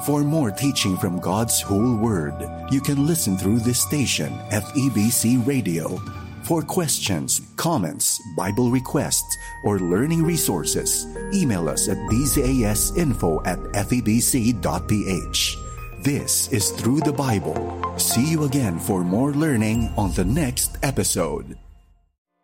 For more teaching from God's whole Word, you can listen through this station, FEBC Radio. For questions, comments, Bible requests, or learning resources, email us at bcasinfo@febc.ph. This is Through the Bible. See you again for more learning on the next episode.